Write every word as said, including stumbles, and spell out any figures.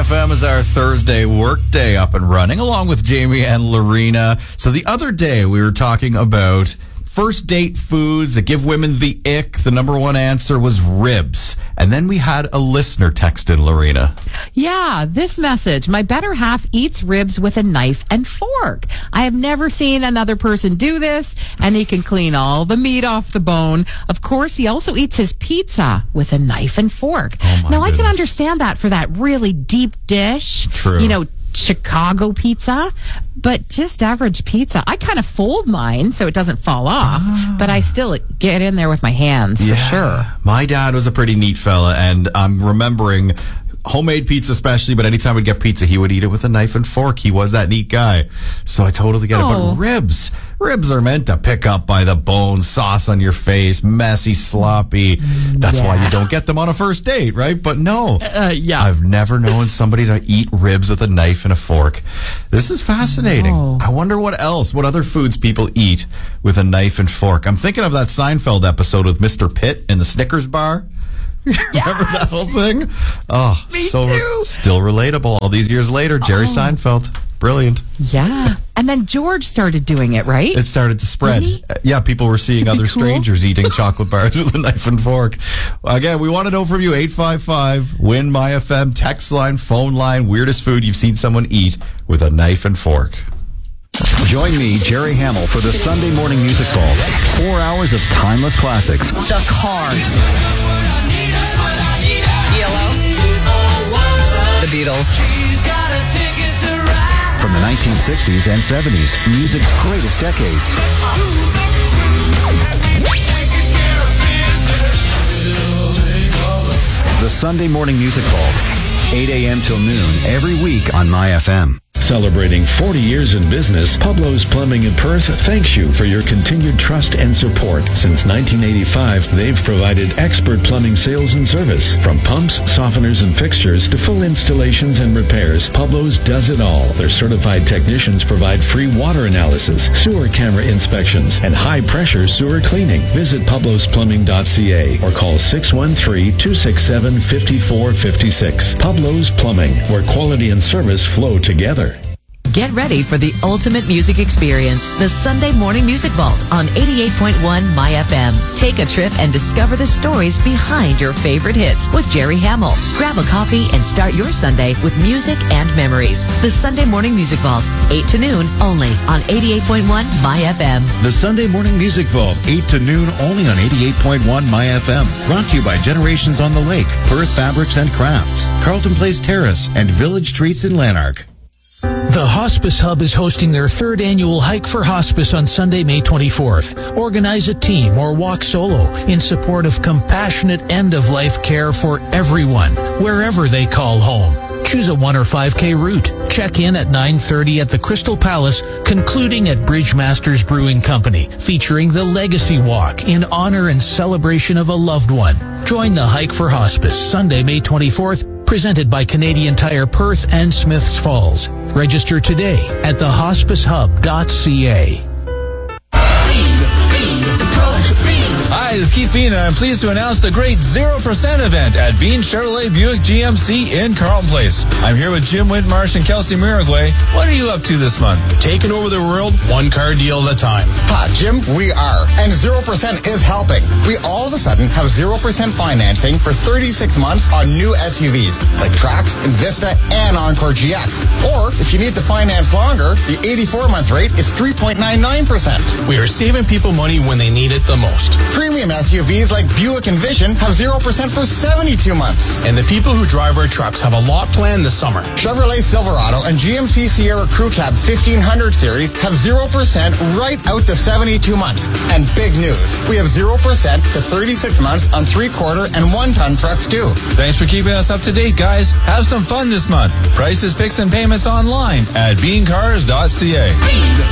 F M is our Thursday work day up and running, along with Jamie and Lorena. So the other day we were talking about first date foods that give women the ick. The number one answer was ribs. And then we had a listener text in, Lorena. Yeah, this message. My better half eats ribs with a knife and fork. I have never seen another person do this, and he can clean all the meat off the bone. Of course, he also eats his pizza with a knife and fork. Oh my now, goodness. I can understand that for that really deep dish. True. You know, Chicago pizza, but just average pizza. I kind of fold mine so it doesn't fall off, ah. but I still get in there with my hands yeah. for sure. My dad was a pretty neat fella, and I'm remembering homemade pizza especially, but anytime we'd get pizza, he would eat it with a knife and fork. He was that neat guy. So I totally get oh. it. But ribs, ribs are meant to pick up by the bone, sauce on your face, messy, sloppy. That's yeah. why you don't get them on a first date, right? But no, uh, yeah. I've never known somebody to eat ribs with a knife and a fork. This is fascinating. No. I wonder what else, what other foods people eat with a knife and fork. I'm thinking of that Seinfeld episode with Mister Pitt in the Snickers bar. Remember Yes. that whole thing? Oh, Me so too. still relatable all these years later. Jerry Oh. Seinfeld. Brilliant. Yeah. And then George started doing it, right? It started to spread. Really? Uh, Yeah, people were seeing To be other cool? strangers eating chocolate bars with a knife and fork. Again, we want to know from you, eight five five, win My F M, text line, phone line, weirdest food you've seen someone eat with a knife and fork. Join me, Jerry Hamill, for the Sunday Morning Music Vault. Four hours of timeless classics. The Cars. Yellow. The Beatles. From the nineteen sixties and seventies, music's greatest decades. The Sunday Morning Music Vault, eight a.m. till noon, every week on My F M. Celebrating forty years in business, Pablo's Plumbing in Perth thanks you for your continued trust and support. Since nineteen eighty-five, they've provided expert plumbing sales and service. From pumps, softeners, and fixtures to full installations and repairs, Pablo's does it all. Their certified technicians provide free water analysis, sewer camera inspections, and high-pressure sewer cleaning. Visit pablos plumbing dot c a or call six one three, two six seven, five four five six. Pablo's Plumbing, where quality and service flow together. Get ready for the ultimate music experience, the Sunday Morning Music Vault on eighty-eight point one My F M. Take a trip and discover the stories behind your favorite hits with Jerry Hamill. Grab a coffee and start your Sunday with music and memories. The Sunday Morning Music Vault, eight to noon, only on eighty-eight point one My F M. The Sunday Morning Music Vault, eight to noon, only on eighty-eight point one My F M. Brought to you by Generations on the Lake, Perth Fabrics and Crafts, Carlton Place Terrace, and Village Treats in Lanark. The Hospice Hub is hosting their third annual Hike for Hospice on Sunday, May twenty-fourth. Organize a team or walk solo in support of compassionate end-of-life care for everyone, wherever they call home. Choose a one or five K route. Check in at nine thirty at the Crystal Palace, concluding at Bridgemasters Brewing Company, featuring the Legacy Walk in honor and celebration of a loved one. Join the Hike for Hospice Sunday, May twenty-fourth, presented by Canadian Tire Perth and Smiths Falls. Register today at the hospice hub dot c a. Hi, this is Keith Bean, and I'm pleased to announce the great zero percent event at Bean Chevrolet Buick G M C in Carlton Place. I'm here with Jim Whitmarsh and Kelsey Miragway. What are you up to this month? Taking over the world, one car deal at a time. Ha, Jim, we are. And zero percent is helping. We all of a sudden have zero percent financing for thirty-six months on new S U Vs like Trax, Invista, and Encore G X. Or if you need to finance longer, the eighty-four month rate is three point nine nine percent. We are saving people money when they need it the most. Premium S U Vs like Buick Envision have zero percent for seventy-two months. And the people who drive our trucks have a lot planned this summer. Chevrolet Silverado and G M C Sierra Crew Cab fifteen hundred series have zero percent right out to seventy-two months. And big news, we have zero percent to thirty-six months on three-quarter and one-ton trucks too. Thanks for keeping us up to date, guys. Have some fun this month. Prices, picks, and payments online at bean cars dot c a.